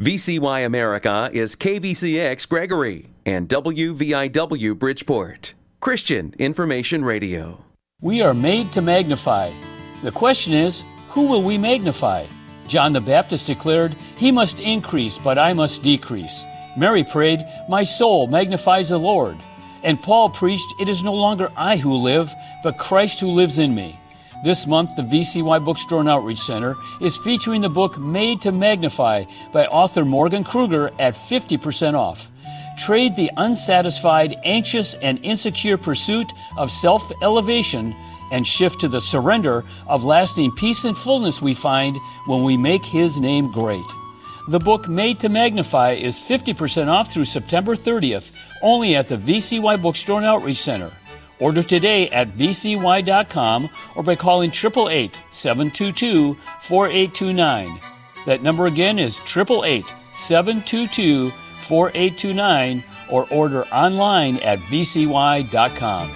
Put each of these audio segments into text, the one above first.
VCY America is KVCX Gregory and WVIW Bridgeport. Christian Information Radio. We are made to magnify. The question is, who will we magnify? John the Baptist declared, "He must increase, but I must decrease." Mary prayed, "My soul magnifies the Lord." And Paul preached, "It is no longer I who live, but Christ who lives in me." This month, the VCY Bookstore and Outreach Center is featuring the book Made to Magnify by author Morgan Kruger at 50% off. Trade the unsatisfied, anxious, and insecure pursuit of self-elevation and shift to the surrender of lasting peace and fullness we find when we make His name great. The book Made to Magnify is 50% off through September 30th, only at the VCY Bookstore and Outreach Center. Order today at vcy.com or by calling 888-722-4829. That number again is 888-722-4829 or order online at vcy.com.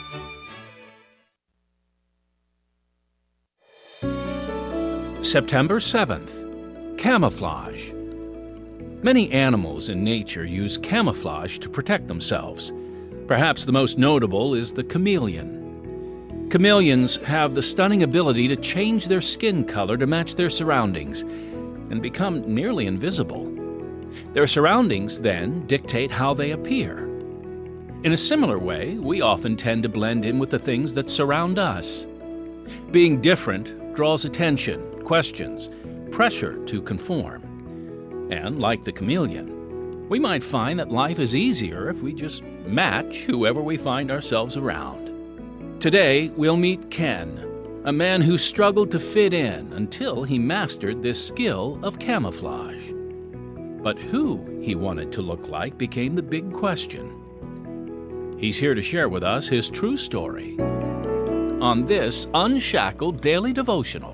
September 7th. Camouflage. Many animals in nature use camouflage to protect themselves. Perhaps the most notable is the chameleon. Chameleons have the stunning ability to change their skin color to match their surroundings and become nearly invisible. Their surroundings then dictate how they appear. In a similar way, we often tend to blend in with the things that surround us. Being different draws attention, questions, pressure to conform. And like the chameleon, we might find that life is easier if we just match whoever we find ourselves around. Today, we'll meet Ken, a man who struggled to fit in until he mastered this skill of camouflage. But who he wanted to look like became the big question. He's here to share with us his true story on this Unshackled Daily Devotional.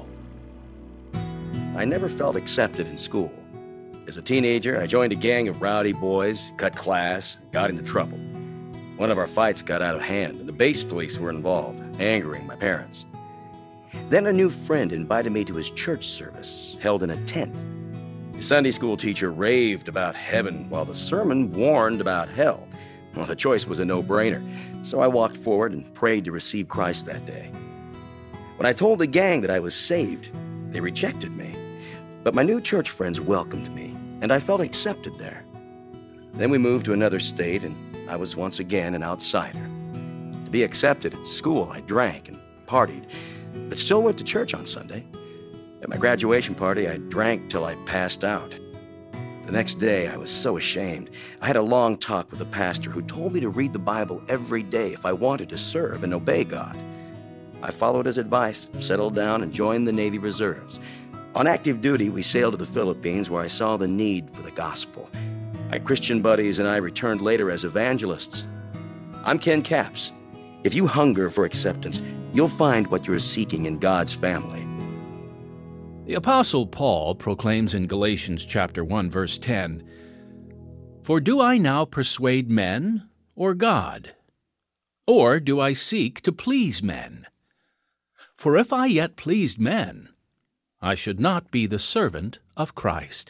I never felt accepted in school. As a teenager, I joined a gang of rowdy boys, cut class, got into trouble. One of our fights got out of hand, and the base police were involved, angering my parents. Then a new friend invited me to his church service, held in a tent. The Sunday school teacher raved about heaven, while the sermon warned about hell. Well, the choice was a no-brainer, so I walked forward and prayed to receive Christ that day. When I told the gang that I was saved, they rejected me. But my new church friends welcomed me, and I felt accepted there. Then we moved to another state, and I was once again an outsider. To be accepted at school, I drank and partied, but still went to church on Sunday. At my graduation party, I drank till I passed out. The next day, I was so ashamed. I had a long talk with the pastor who told me to read the Bible every day if I wanted to serve and obey God. I followed his advice, settled down, and joined the Navy Reserves. On active duty, we sailed to the Philippines where I saw the need for the gospel. My Christian buddies and I returned later as evangelists. I'm Ken Capps. If you hunger for acceptance, you'll find what you're seeking in God's family. The Apostle Paul proclaims in Galatians chapter 1, verse 10, "For do I now persuade men or God? Or do I seek to please men? For if I yet pleased men, I should not be the servant of Christ."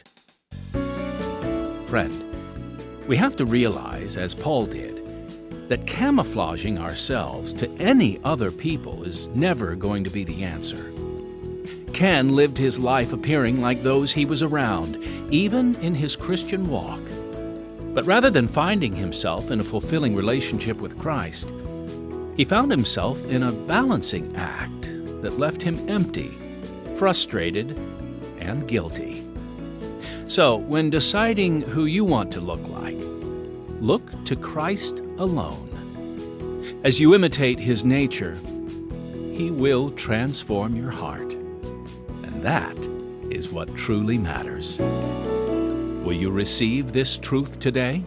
Friend, we have to realize, as Paul did, that camouflaging ourselves to any other people is never going to be the answer. Ken lived his life appearing like those he was around, even in his Christian walk. But rather than finding himself in a fulfilling relationship with Christ, he found himself in a balancing act that left him empty, frustrated, and guilty. So, when deciding who you want to look like, look to Christ alone. As you imitate His nature, He will transform your heart. And that is what truly matters. Will you receive this truth today?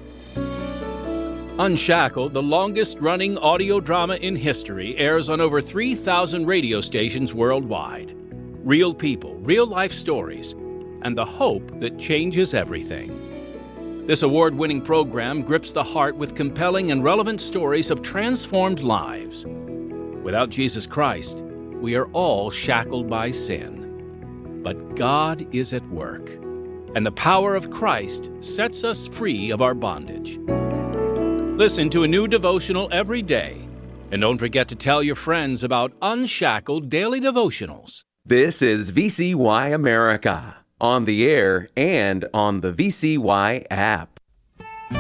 Unshackled, the longest-running audio drama in history, airs on over 3,000 radio stations worldwide. Real people, real-life stories, and the hope that changes everything. This award-winning program grips the heart with compelling and relevant stories of transformed lives. Without Jesus Christ, we are all shackled by sin. But God is at work. and the power of Christ sets us free of our bondage. Listen to a new devotional every day, and don't forget to tell your friends about Unshackled Daily Devotionals. This is VCY America, on the air and on the VCY app.